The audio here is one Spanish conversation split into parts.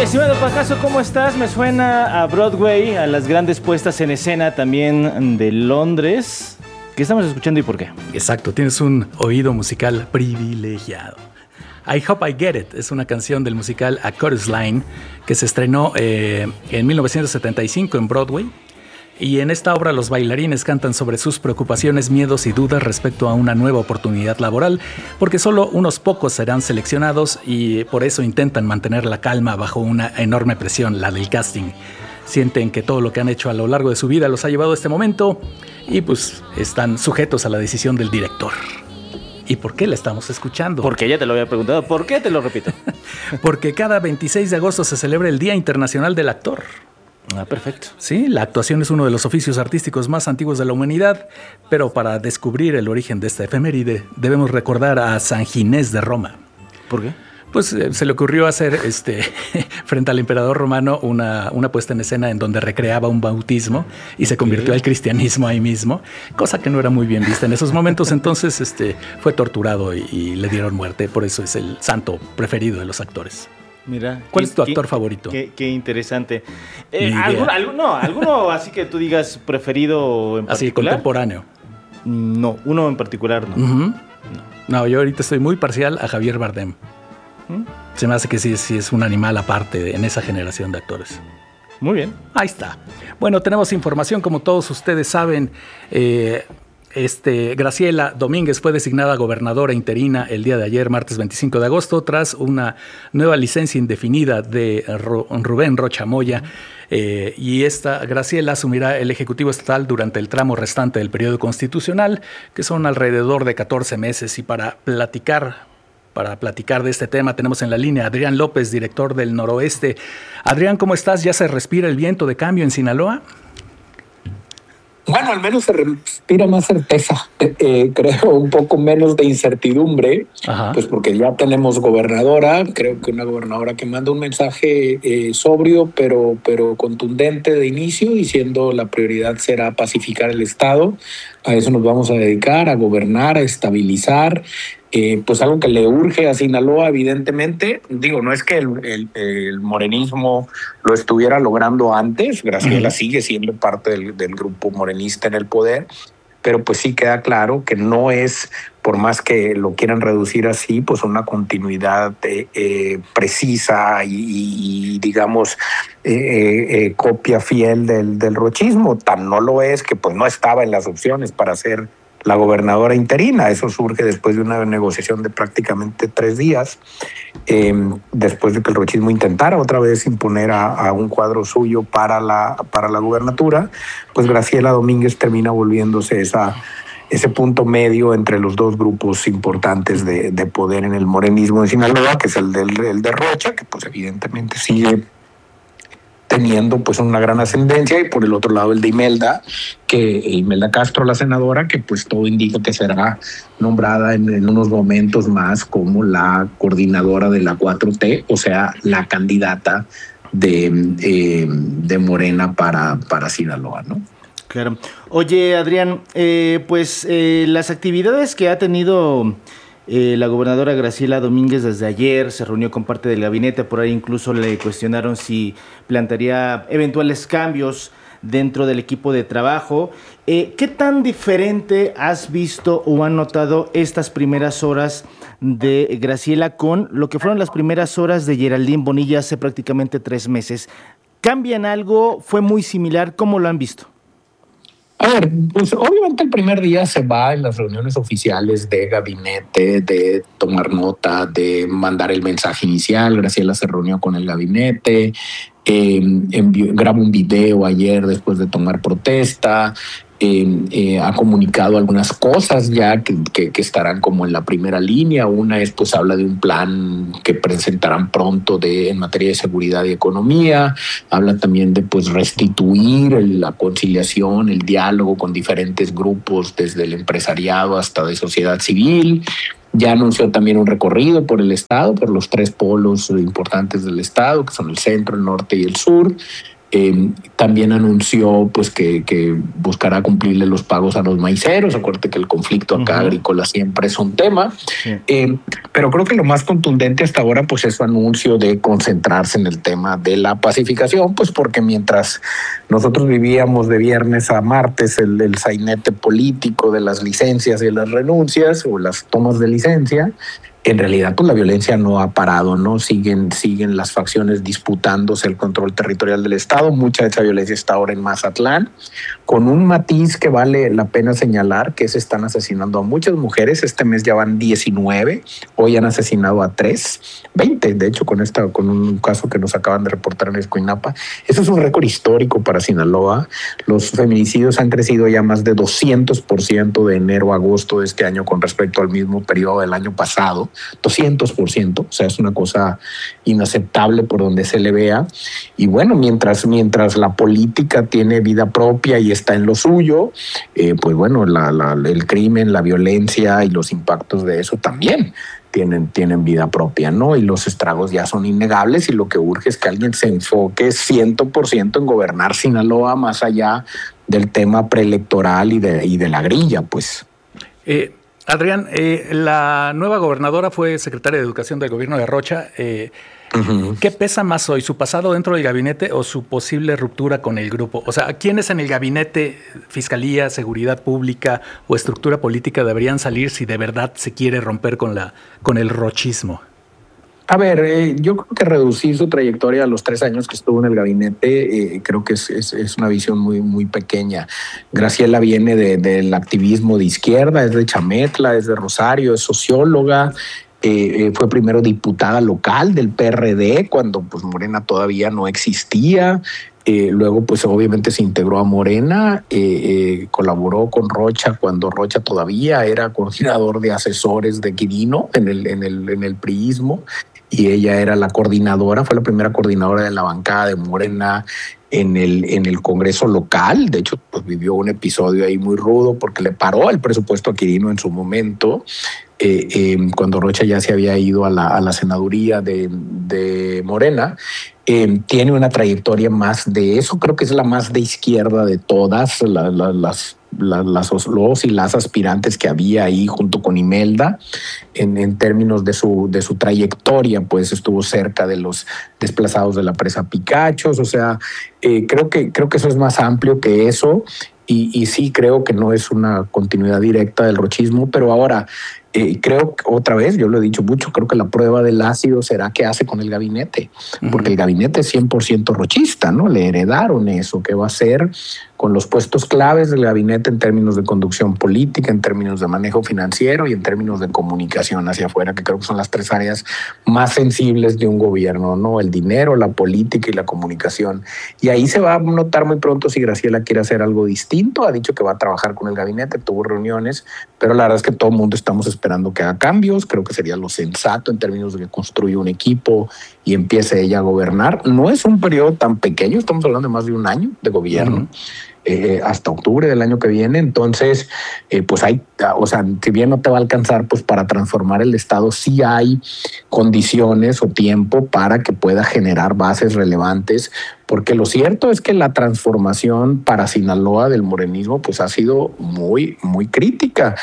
Estimado Pacaso, ¿cómo estás? Me suena a Broadway, a las grandes puestas en escena también de Londres. ¿Qué estamos escuchando y por qué? Exacto, tienes un oído musical privilegiado. I Hope I Get It es una canción del musical A Chorus Line que se estrenó en 1975 en Broadway. Y en esta obra los bailarines cantan sobre sus preocupaciones, miedos y dudas respecto a una nueva oportunidad laboral, porque solo unos pocos serán seleccionados y por eso intentan mantener la calma bajo una enorme presión, la del casting. Sienten que todo lo que han hecho a lo largo de su vida los ha llevado a este momento y pues están sujetos a la decisión del director. ¿Y por qué la estamos escuchando? Porque ya te lo había preguntado. ¿Por qué te lo repito? Porque cada 26 de agosto se celebra el Día Internacional del Actor. Ah, perfecto. Sí, la actuación es uno de los oficios artísticos más antiguos de la humanidad, pero para descubrir el origen de esta efeméride debemos recordar a San Ginés de Roma. ¿Por qué? Pues se le ocurrió hacer frente al emperador romano una puesta en escena en donde recreaba un bautismo y se convirtió al cristianismo ahí mismo, cosa que no era muy bien vista en esos momentos. Entonces fue torturado y le dieron muerte, por eso es el santo preferido de los actores. Mira, ¿Cuál es tu actor favorito? Qué interesante. ¿Alguno así que tú digas preferido en particular? Así, contemporáneo. No, uno en particular no. Uh-huh. No, yo ahorita estoy muy parcial a Javier Bardem. Se me hace que sí es un animal aparte en esa generación de actores. Muy bien. Ahí está. Bueno, tenemos información, como todos ustedes saben. Graciela Domínguez fue designada gobernadora interina el día de ayer, martes 25 de agosto, tras una nueva licencia indefinida de Rubén Rocha Moya. Y esta Graciela asumirá el Ejecutivo Estatal durante el tramo restante del periodo constitucional, que son alrededor de 14 meses. Y para platicar de este tema tenemos en la línea a Adrián López, director del Noroeste. Adrián, ¿cómo estás? ¿Ya se respira el viento de cambio en Sinaloa? Bueno, al menos se respira más certeza, creo un poco menos de incertidumbre. Ajá. Pues porque ya tenemos gobernadora, creo que una gobernadora que manda un mensaje sobrio pero contundente de inicio, diciendo la prioridad será pacificar el Estado. A eso nos vamos a dedicar, a gobernar, a estabilizar. Pues algo que le urge a Sinaloa, evidentemente. Digo, no es que el morenismo lo estuviera logrando antes. Graciela sigue siendo parte del grupo morenista en el poder, pero pues sí queda claro que no es, por más que lo quieran reducir así, pues una continuidad precisa y digamos, copia fiel del rochismo. Tan no lo es que pues no estaba en las opciones para ser la gobernadora interina. Eso surge después de una negociación de prácticamente 3 días, después de que el rochismo intentara otra vez imponer a un cuadro suyo para la gubernatura. Pues Graciela Domínguez termina volviéndose ese punto medio entre los dos grupos importantes de poder en el morenismo de Sinaloa, que es el de Rocha, que pues evidentemente sigue teniendo pues una gran ascendencia, y por el otro lado el de Imelda Castro, la senadora, que pues todo indica que será nombrada en unos momentos más como la coordinadora de la 4T, o sea, la candidata de Morena para Sinaloa, ¿no? Claro. Oye, Adrián, las actividades que ha tenido la gobernadora Graciela Domínguez desde ayer, se reunió con parte del gabinete, por ahí incluso le cuestionaron si plantearía eventuales cambios dentro del equipo de trabajo. ¿Qué tan diferente has visto o han notado estas primeras horas de Graciela con lo que fueron las primeras horas de Geraldine Bonilla hace prácticamente 3 meses? ¿Cambian algo? ¿Fue muy similar? ¿Cómo lo han visto? A ver, pues obviamente el primer día se va en las reuniones oficiales de gabinete, de tomar nota, de mandar el mensaje inicial. Graciela se reunió con el gabinete, grabó un video ayer después de tomar protesta. Ha comunicado algunas cosas ya que estarán como en la primera línea. Una es, pues, habla de un plan que presentarán pronto en materia de seguridad y economía. Habla también de, pues, restituir la conciliación, el diálogo con diferentes grupos, desde el empresariado hasta de sociedad civil. Ya anunció también un recorrido por el estado, por los 3 polos importantes del estado, que son el centro, el norte y el sur. También anunció pues que buscará cumplirle los pagos a los maiceros. Acuérdate que el conflicto acá agrícola siempre es un tema. Sí. Pero creo que lo más contundente hasta ahora pues es su anuncio de concentrarse en el tema de la pacificación, pues porque mientras nosotros vivíamos de viernes a martes el sainete político de las licencias y las renuncias o las tomas de licencia, en realidad pues la violencia no ha parado, ¿no? Siguen las facciones disputándose el control territorial del Estado. Mucha de esa violencia está ahora en Mazatlán, con un matiz que vale la pena señalar, que se están asesinando a muchas mujeres. Este mes ya van 19, hoy han asesinado a 20, de hecho, con un caso que nos acaban de reportar en Escuinapa. Eso es un récord histórico para Sinaloa. Los feminicidios han crecido ya más de 200% de enero a agosto de este año con respecto al mismo periodo del año pasado. 200%, o sea, es una cosa inaceptable por donde se le vea. Y bueno, mientras la política tiene vida propia y está en lo suyo, pues bueno, el crimen, la violencia y los impactos de eso también tienen vida propia, ¿no? Y los estragos ya son innegables, y lo que urge es que alguien se enfoque 100% en gobernar Sinaloa más allá del tema preelectoral y de la grilla, pues. Adrián, la nueva gobernadora fue secretaria de Educación del gobierno de Rocha. ¿Qué pesa más hoy, su pasado dentro del gabinete o su posible ruptura con el grupo? O sea, ¿quiénes en el gabinete, Fiscalía, Seguridad Pública o estructura política deberían salir si de verdad se quiere romper con el rochismo? A ver, yo creo que reducir su trayectoria a los 3 años que estuvo en el gabinete, creo que es una visión muy, muy pequeña. Graciela viene del activismo de izquierda, es de Chametla, es de Rosario, es socióloga. Fue primero diputada local del PRD cuando pues Morena todavía no existía. Luego pues obviamente se integró a Morena, colaboró con Rocha cuando Rocha todavía era coordinador de asesores de Quirino en el priismo, y ella era la coordinadora, fue la primera coordinadora de la bancada de Morena en el Congreso local. De hecho, pues vivió un episodio ahí muy rudo porque le paró el presupuesto a Quirino en su momento, cuando Rocha ya se había ido a la senaduría de Morena. Tiene una trayectoria más de eso, creo que es la más de izquierda de todas los y las aspirantes que había ahí junto con Imelda. En términos de su trayectoria, pues estuvo cerca de los desplazados de la presa Picachos. O sea, creo que eso es más amplio que eso, y sí creo que no es una continuidad directa del rochismo. Pero ahora creo que otra vez, yo lo he dicho mucho, creo que la prueba del ácido será qué hace con el gabinete, porque el gabinete es 100% rochista, ¿no? Le heredaron eso. ¿Qué va a hacer con los puestos claves del gabinete en términos de conducción política, en términos de manejo financiero y en términos de comunicación hacia afuera, que creo que son las 3 áreas más sensibles de un gobierno, ¿no? El dinero, la política y la comunicación. Y ahí se va a notar muy pronto si Graciela quiere hacer algo distinto. Ha dicho que va a trabajar con el gabinete, tuvo reuniones, pero la verdad es que todo el mundo estamos esperando que haga cambios. Creo que sería lo sensato en términos de que construya un equipo y empiece ella a gobernar. No es un periodo tan pequeño, estamos hablando de más de un año de gobierno. Hasta octubre del año que viene. Entonces, pues hay, o sea, si bien no te va a alcanzar, pues para transformar el Estado sí hay condiciones o tiempo para que pueda generar bases relevantes, porque lo cierto es que la transformación para Sinaloa del morenismo pues ha sido muy, muy crítica.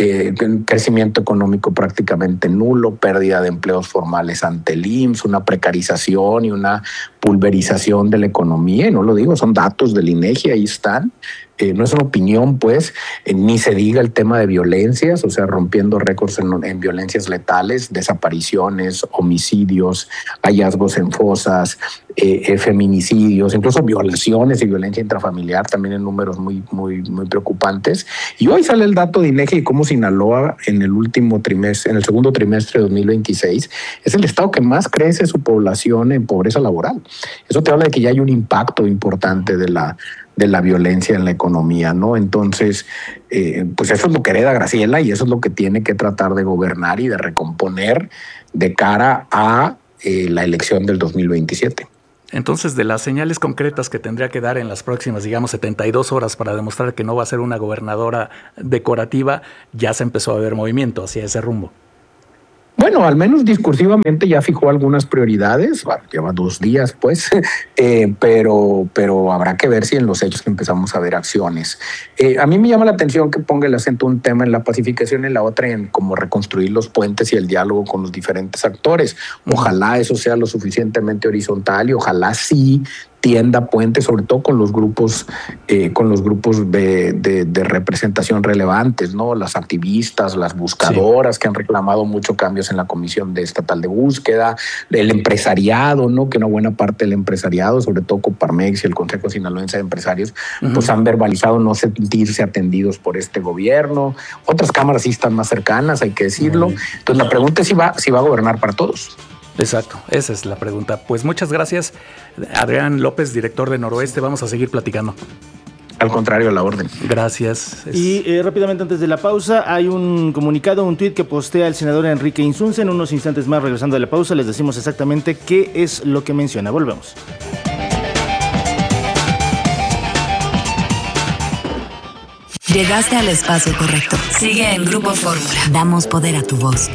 Crecimiento económico prácticamente nulo, pérdida de empleos formales ante el IMSS, una precarización y una pulverización de la economía, y no lo digo, son datos del INEGI, ahí están. No es una opinión, pues, ni se diga el tema de violencias, o sea, rompiendo récords en violencias letales, desapariciones, homicidios, hallazgos en fosas, feminicidios, incluso violaciones y violencia intrafamiliar, también en números muy, muy, muy preocupantes. Y hoy sale el dato de INEGI y cómo Sinaloa en el segundo trimestre de 2026 es el estado que más crece su población en pobreza laboral. Eso te habla de que ya hay un impacto importante de la violencia en la economía, ¿no? Entonces, pues eso es lo que hereda Graciela y eso es lo que tiene que tratar de gobernar y de recomponer de cara a la elección del 2027. Entonces, de las señales concretas que tendría que dar en las próximas, digamos, 72 horas para demostrar que no va a ser una gobernadora decorativa, ya se empezó a ver movimiento hacia ese rumbo. Bueno, al menos discursivamente ya fijó algunas prioridades, bueno, lleva 2 días pues, pero habrá que ver si en los hechos empezamos a ver acciones. A mí me llama la atención que ponga el acento un tema en la pacificación y la otra en cómo reconstruir los puentes y el diálogo con los diferentes actores. Ojalá eso sea lo suficientemente horizontal y ojalá sí tienda puentes, sobre todo con los grupos de representación relevantes, ¿no? Las activistas, las buscadoras que han reclamado mucho cambios en la Comisión Estatal de Búsqueda, el empresariado, ¿no? Que una buena parte del empresariado, sobre todo Coparmex y el Consejo Sinaloense de Empresarios, pues han verbalizado no sentirse atendidos por este gobierno. Otras cámaras sí están más cercanas, hay que decirlo. Entonces la pregunta es si va a gobernar para todos. Exacto, esa es la pregunta. Pues muchas gracias, Adrián López, director de Noroeste. Vamos a seguir platicando. Al contrario, a la orden. Gracias. Y rápidamente antes de la pausa, hay un comunicado, un tuit que postea el senador Enrique Insunza. En unos instantes más, regresando de la pausa, les decimos exactamente qué es lo que menciona. Volvemos. Llegaste al espacio correcto. Sigue en Grupo Fórmula. Damos poder a tu voz.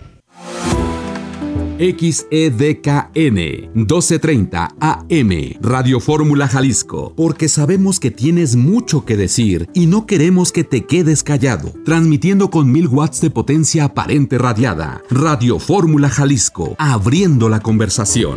XEDKN 1230 AM Radio Fórmula Jalisco, porque sabemos que tienes mucho que decir y no queremos que te quedes callado. Transmitiendo con 1000 watts de potencia aparente radiada. Radio Fórmula Jalisco, abriendo la conversación.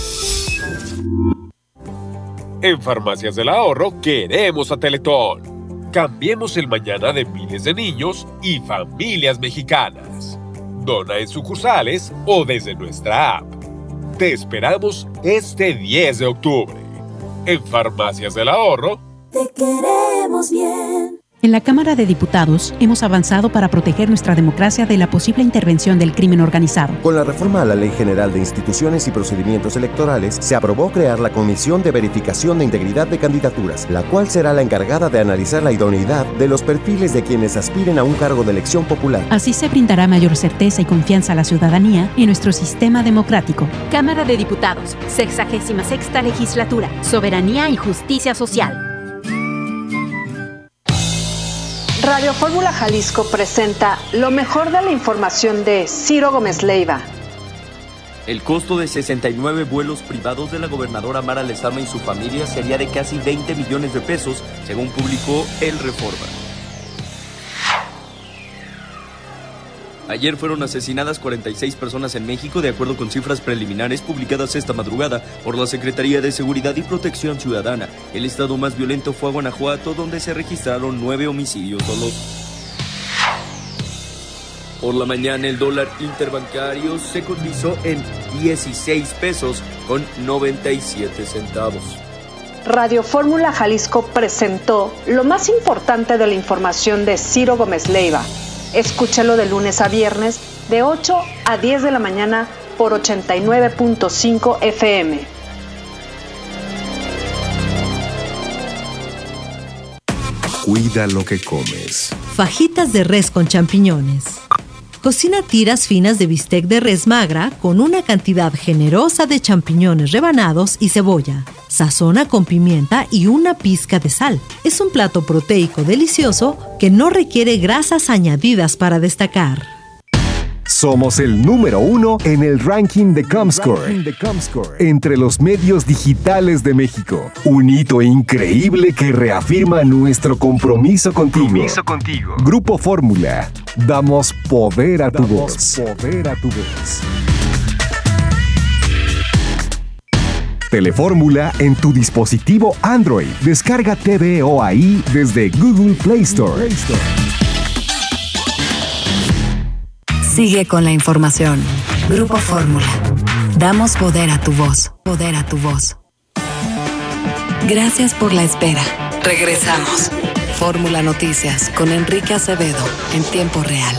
En Farmacias del Ahorro queremos a Teletón. Cambiemos el mañana de miles de niños y familias mexicanas. Dona en sucursales o desde nuestra app. Te esperamos este 10 de octubre. En Farmacias del Ahorro. Te queremos bien. En la Cámara de Diputados hemos avanzado para proteger nuestra democracia de la posible intervención del crimen organizado. Con la reforma a la Ley General de Instituciones y Procedimientos Electorales, se aprobó crear la Comisión de Verificación de Integridad de Candidaturas, la cual será la encargada de analizar la idoneidad de los perfiles de quienes aspiren a un cargo de elección popular. Así se brindará mayor certeza y confianza a la ciudadanía en nuestro sistema democrático. Cámara de Diputados, 66ª Legislatura, Soberanía y Justicia Social. Radio Fórmula Jalisco presenta lo mejor de la información de Ciro Gómez Leiva. El costo de 69 vuelos privados de la gobernadora Mara Lezama y su familia sería de casi 20 millones de pesos, según publicó El Reforma. Ayer fueron asesinadas 46 personas en México, de acuerdo con cifras preliminares publicadas esta madrugada por la Secretaría de Seguridad y Protección Ciudadana. El estado más violento fue Guanajuato, donde se registraron 9 homicidios dolosos. Por la mañana, el dólar interbancario se cotizó en 16 pesos con 97 centavos. Radio Fórmula Jalisco presentó lo más importante de la información de Ciro Gómez Leiva. Escúchalo de lunes a viernes de 8 a 10 de la mañana por 89.5 FM. Cuida lo que comes. Fajitas de res con champiñones. Cocina tiras finas de bistec de res magra con una cantidad generosa de champiñones rebanados y cebolla. Sazona con pimienta y una pizca de sal. Es un plato proteico delicioso que no requiere grasas añadidas para destacar. Somos el número 1 en el ranking de Comscore entre los medios digitales de México. Un hito increíble que reafirma nuestro compromiso contigo. Grupo Fórmula. Damos poder a tu voz. Telefórmula en tu dispositivo Android. Descarga TVO ahí desde Google Play Store. Sigue con la información. Grupo Fórmula. Damos poder a tu voz. Poder a tu voz. Gracias por la espera. Regresamos. Fórmula Noticias con Enrique Acevedo en tiempo real.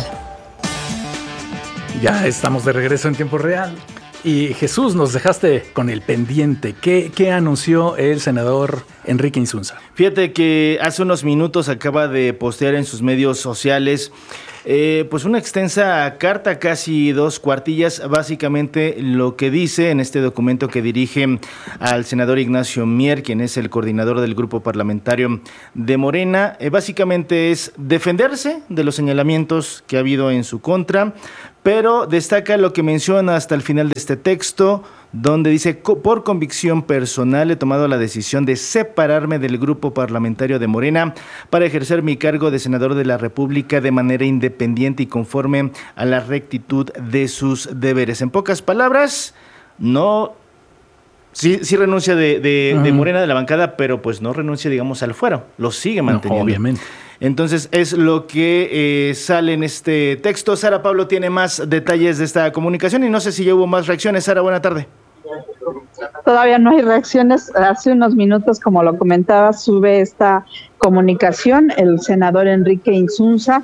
Ya estamos de regreso en tiempo real. Y Jesús, nos dejaste con el pendiente. ¿Qué anunció el senador Enrique Insunza? Fíjate que hace unos minutos acaba de postear en sus medios sociales pues una extensa carta, casi 2 cuartillas, básicamente lo que dice en este documento que dirige al senador Ignacio Mier, quien es el coordinador del grupo parlamentario de Morena, básicamente es defenderse de los señalamientos que ha habido en su contra, pero destaca lo que menciona hasta el final de este texto, donde dice: por convicción personal he tomado la decisión de separarme del grupo parlamentario de Morena para ejercer mi cargo de senador de la República de manera independiente y conforme a la rectitud de sus deberes. En pocas palabras, no... Sí renuncia de Morena, de la bancada, pero pues no renuncia, digamos, al fuero, lo sigue manteniendo. No, obviamente. Entonces es lo que sale en este texto. Sara Pablo tiene más detalles de esta comunicación y no sé si ya hubo más reacciones. Sara, buena tarde. Todavía no hay reacciones. Hace unos minutos, como lo comentaba, sube esta comunicación el senador Enrique Insunza,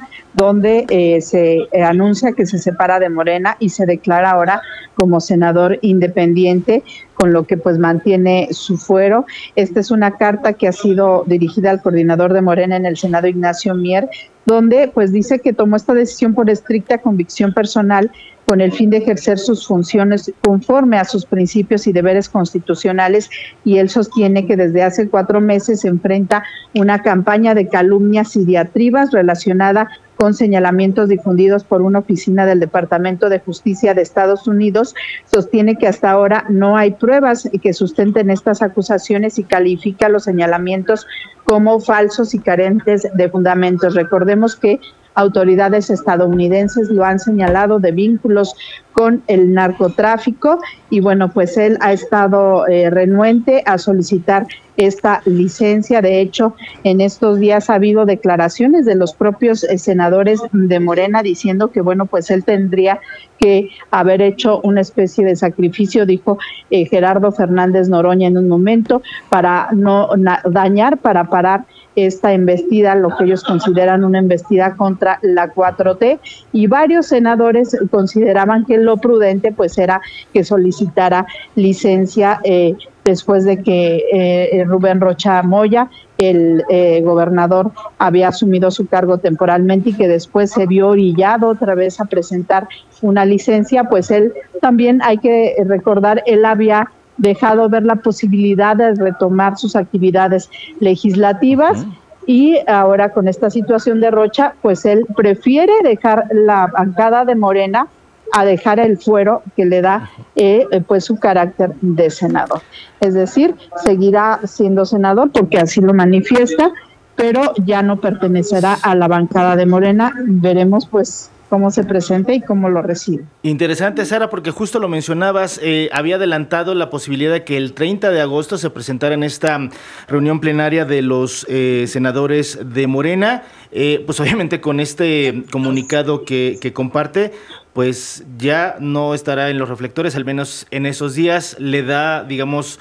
donde se anuncia que se separa de Morena y se declara ahora como senador independiente, con lo que pues mantiene su fuero. Esta es una carta que ha sido dirigida al coordinador de Morena en el Senado, Ignacio Mier, donde pues dice que tomó esta decisión por estricta convicción personal con el fin de ejercer sus funciones conforme a sus principios y deberes constitucionales, y él sostiene que desde hace 4 meses se enfrenta una campaña de calumnias y diatribas relacionada con señalamientos difundidos por una oficina del Departamento de Justicia de Estados Unidos. Sostiene que hasta ahora no hay pruebas que sustenten estas acusaciones y califica los señalamientos como falsos y carentes de fundamentos. Recordemos que autoridades estadounidenses lo han señalado de vínculos con el narcotráfico y bueno, pues él ha estado renuente a solicitar esta licencia. De hecho, en estos días ha habido declaraciones de los propios senadores de Morena diciendo que bueno, pues él tendría que haber hecho una especie de sacrificio, dijo Gerardo Fernández Noroña en un momento, para no dañar, para parar esta embestida, lo que ellos consideran una embestida contra la 4T, y varios senadores consideraban que lo prudente pues era que solicitara licencia después de que Rubén Rocha Moya, el gobernador, había asumido su cargo temporalmente y que después se vio orillado otra vez a presentar una licencia. Pues él también, hay que recordar, él había dejado ver la posibilidad de retomar sus actividades legislativas y ahora con esta situación de Rocha, pues él prefiere dejar la bancada de Morena a dejar el fuero que le da pues su carácter de senador. Es decir, seguirá siendo senador porque así lo manifiesta, pero ya no pertenecerá a la bancada de Morena. Veremos pues cómo se presenta y cómo lo recibe. Interesante, Sara, porque justo lo mencionabas, había adelantado la posibilidad de que el 30 de agosto se presentara en esta reunión plenaria de los senadores de Morena, pues obviamente con este comunicado que comparte, pues ya no estará en los reflectores, al menos en esos días. Le da, digamos,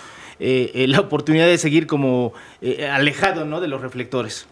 la oportunidad de seguir como alejado, ¿no?, de los reflectores.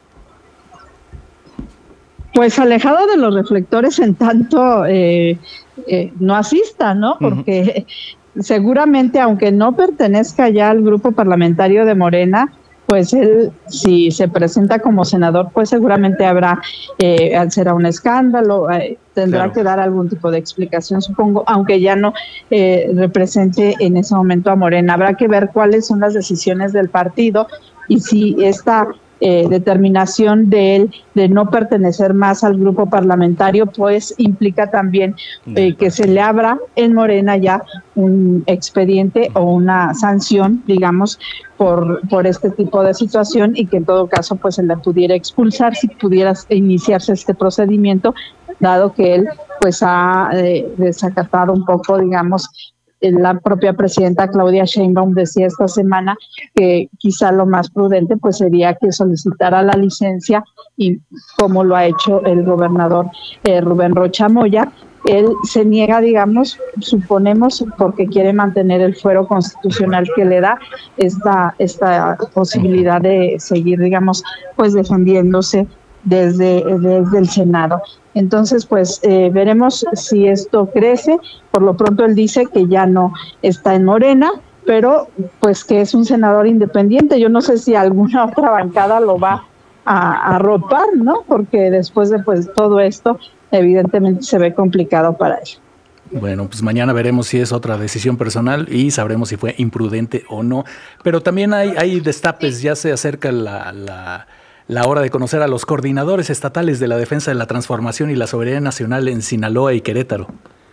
Pues alejado de los reflectores en tanto no asista, ¿no? Porque seguramente, aunque no pertenezca ya al grupo parlamentario de Morena, pues él, si se presenta como senador, pues seguramente habrá, será un escándalo, tendrá que dar algún tipo de explicación, supongo, aunque ya no represente en ese momento a Morena. Habrá que ver cuáles son las decisiones del partido y si esta determinación de él de no pertenecer más al grupo parlamentario, pues implica también que se le abra en Morena ya un expediente o una sanción, digamos, por este tipo de situación, y que en todo caso pues se le pudiera expulsar si pudiera iniciarse este procedimiento, dado que él pues ha desacatado un poco, digamos. La propia presidenta Claudia Sheinbaum decía esta semana que quizá lo más prudente pues sería que solicitara la licencia, y como lo ha hecho el gobernador Rubén Rocha Moya. Él se niega, digamos, suponemos, porque quiere mantener el fuero constitucional que le da esta posibilidad de seguir, digamos, pues defendiéndose desde el Senado. Entonces, pues veremos si esto crece. Por lo pronto él dice que ya no está en Morena, pero pues que es un senador independiente. Yo no sé si alguna otra bancada lo va a arropar, ¿no? Porque después de pues todo esto, evidentemente se ve complicado para él. Bueno, pues mañana veremos si es otra decisión personal y sabremos si fue imprudente o no. Pero también hay destapes, ya se acerca la hora de conocer a los coordinadores estatales de la defensa de la transformación y la soberanía nacional en Sinaloa y Querétaro.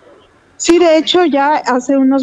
Sí, de hecho, ya hace unos